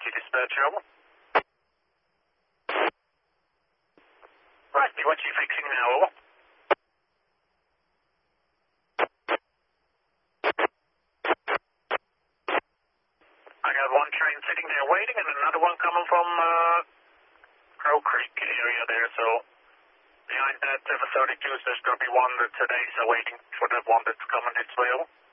dispatch, over. Right, what you fixing now, over? I got one train sitting there waiting and another one coming from Crow Creek area there, so behind that 732 there's going to be one that today's waiting for the one that's coming this way, over.